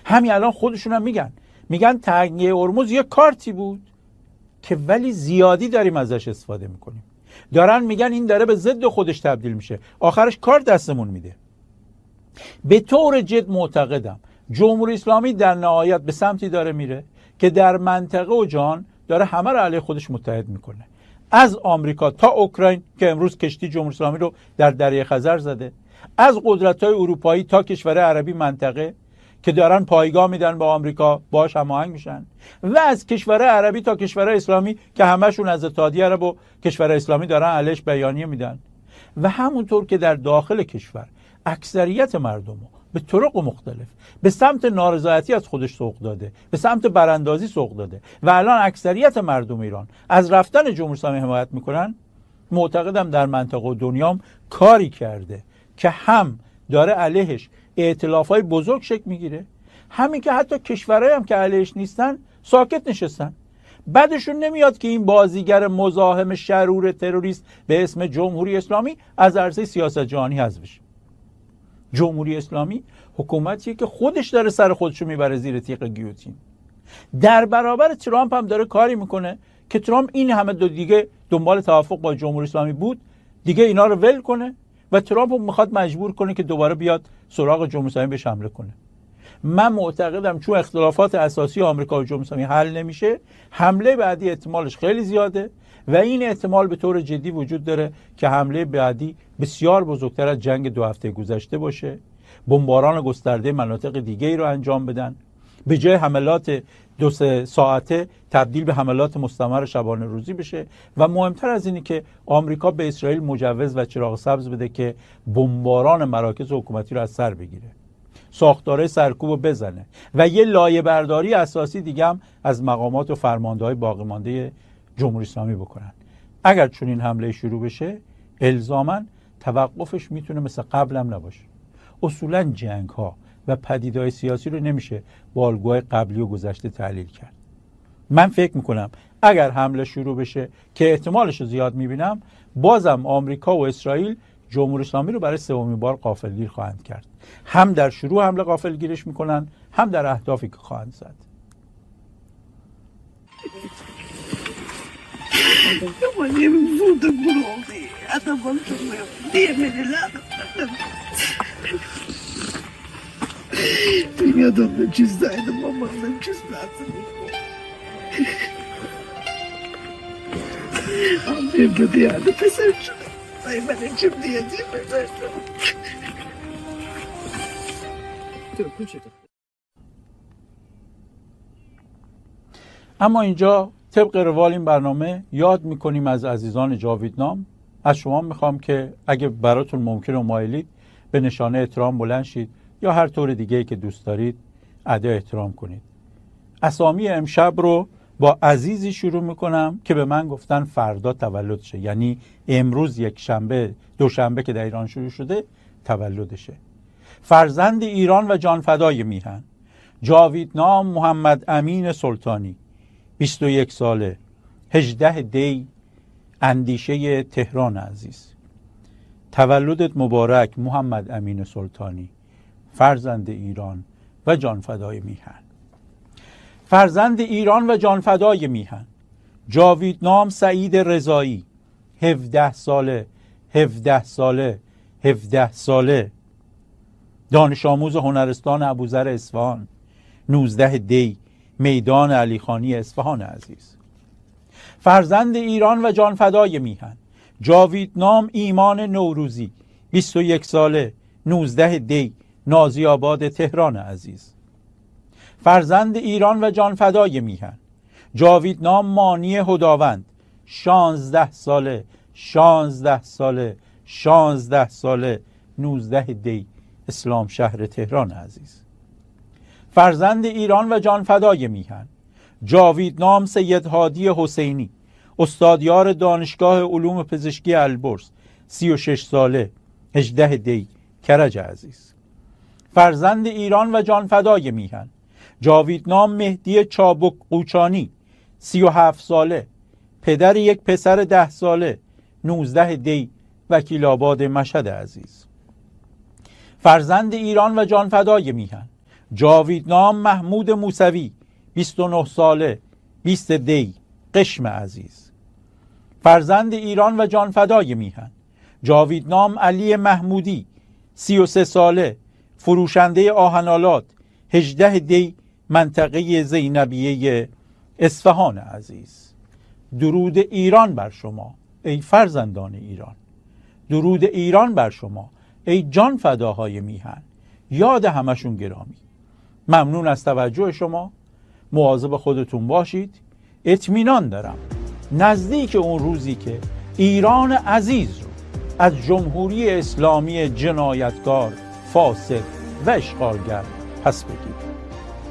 همین الان خودشون هم میگن تنگه هرمز یه کارتی بود که ولی زیادی داریم ازش استفاده میکنیم. دارن میگن این داره به ضد خودش تبدیل میشه، آخرش کار دستمون میده. به طور جد معتقدم جمهوری اسلامی در نهایت به سمتی داره میره که در منطقه و جهان داره همه رو علیه خودش متحد میکنه، از آمریکا تا اوکراین که امروز کشتی جمهوری اسلامی رو در دریای خزر زده، از قدرت‌های اروپایی تا کشور عربی منطقه که دارن پایگاه میدن به آمریکا، باهاش هماهنگ میشن، و از کشور عربی تا کشور اسلامی که همشون از اتحادیه عرب و کشور اسلامی دارن علیش بیانیه میدن. و همونطور که در داخل کشور اکثریت مردم به طرق مختلف به سمت نارضایتی از خودش سوق داده، به سمت براندازی سوق داده و الان اکثریت مردم ایران از رفتن جمهوری اسلامی حمایت میکنن، معتقدم در منطقه و دنیام کاری کرده که هم داره علیهش ائتلافای بزرگ شکل میگیره، همین که حتی کشورهایی هم که علیهش نیستن ساکت نشستن. بعدشون نمیاد که این بازیگر مزاحم شرور تروریست به اسم جمهوری اسلامی از عرصه سیاست جهانی حذف بشه. جمهوری اسلامی حکومتیه که خودش داره سر خودشو میبره زیر تیغ گیوتین. در برابر ترامپ هم داره کاری میکنه که ترامپ این همه دیگه دنبال توافق با جمهوری اسلامی بود، دیگه اینا رو ول کنه و ترامپ رو میخواد مجبور کنه که دوباره بیاد سراغ جمهوری اسلامی بهش حمله کنه. من معتقدم چون اختلافات اساسی آمریکا و جمهوری اسلامی حل نمیشه، حمله بعدی احتمالش خیلی زیاده و این احتمال به طور جدی وجود داره که حمله بعدی بسیار بزرگتر از جنگ 2 هفته گذشته باشه، بمباران گسترده مناطق دیگه ای رو انجام بدن، به جای حملات 2-3 ساعته تبدیل به حملات مستمر شبانه روزی بشه و مهمتر از اینی که آمریکا به اسرائیل مجوز و چراغ سبز بده که بمباران مراکز حکومتی رو از سر بگیره، ساختاره سرکوب رو بزنه و یه لایه برداری اساسی دیگه هم از مقامات و فرمانده‌های باقی مانده جمهوری اسلامی بکنن. اگر چون این حمله شروع بشه الزاماً توقفش میتونه مثل قبل هم نباشه. اصولاً جنگ ها و پدیده‌های سیاسی رو نمیشه با الگوهای قبلی و گذشته تحلیل کرد. من فکر میکنم اگر حمله شروع بشه که احتمالش رو زیاد میبینم، بازم آمریکا و اسرائیل جمهوری اسلامی رو برای سومین بار غافلگیر خواهند کرد. هم در شروع حمله غافلگیرش میکنن، هم در اهدافی که خواهند زد. Dünyada çizdeydim ama ben çizmezdim. Annem dedi yani pes ettim. Ay ben içim diye pes ettim. اما اینجا طبق روال این برنامه یاد میکنیم از عزیزان جاویدنام. از شما میخوام که اگه براتون ممکن و مایلید به نشانه احترام بلند شید یا هر طور دیگه‌ای که دوست دارید ادای احترام کنید. اسامی امشب رو با عزیزی شروع میکنم که به من گفتن فردا تولدشه، یعنی امروز یک شنبه، دوشنبه که در ایران شروع شده تولدشه. فرزند ایران و جانفدای میهن، جاویدنام محمد امین سلطانی، 21 ساله، 18 دی، اندیشه تهران عزیز. تولدت مبارک محمد امین سلطانی، فرزند ایران و جانفدای میهن. فرزند ایران و جانفدای میهن، جاویدنام سعید رضایی، 17 ساله، 17 ساله، 17 ساله، دانش آموز هنرستان ابوذر اصفهان، 19 دی، میدان علیخانی اصفهان عزیز. فرزند ایران و جانفدای میهن، جاویدنام ایمان نوروزی، 21 ساله، 19 دی، نازی آباد تهران عزیز. فرزند ایران و جانفدای میهن، جاویدنام مانی هداوند، 16 ساله، 16 ساله، 16 ساله، 19 دی، اسلام شهر تهران عزیز. فرزند ایران و جانفدای میهن، جاویدنام سید هادی حسینی، استادیار دانشگاه علوم پزشکی البرز، 36 ساله، 18 دی، کرج عزیز. فرزند ایران و جانفدای میهن، جاویدنام مهدی چابک قوچانی، 37 ساله، پدر یک پسر 10 ساله، 19 دی، وکیل آباد مشهد عزیز. فرزند ایران و جانفدای میهن، جاویدنام محمود موسوی 29 ساله 20 دی قشم عزیز. فرزند ایران و جانفدای میهن جاویدنام علی محمودی 33 ساله فروشنده آهنالات 18 دی منطقه زینبیه اصفهان عزیز. درود ایران بر شما ای فرزندان ایران، درود ایران بر شما ای جان فداهای میهن، یاد همشون گرامی. ممنون از توجه شما، مواظب خودتون باشید. اطمینان دارم نزدیک اون روزی که ایران عزیز رو از جمهوری اسلامی جنایتکار، فاسد و اشغالگر پس بگیرید.